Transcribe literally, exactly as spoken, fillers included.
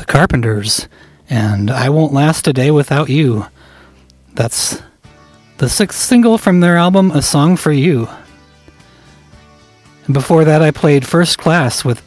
Carpenters and I Won't Last a Day Without You. That's the sixth single from their album A Song for You. And before that, I played First Class with